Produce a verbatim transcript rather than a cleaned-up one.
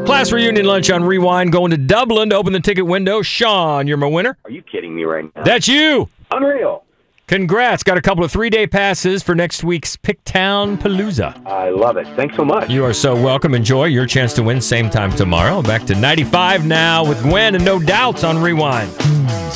Class reunion lunch on Rewind. Going to Dublin to open the ticket window. Sean, you're my winner. Are you kidding me right now? That's you. Unreal. Congrats. Got a couple of three-day passes for next week's Picktown Palooza. I love it. Thanks so much. You are so welcome. Enjoy your chance to win same time tomorrow. Back to ninety-five now with Gwen and No Doubts on Rewind.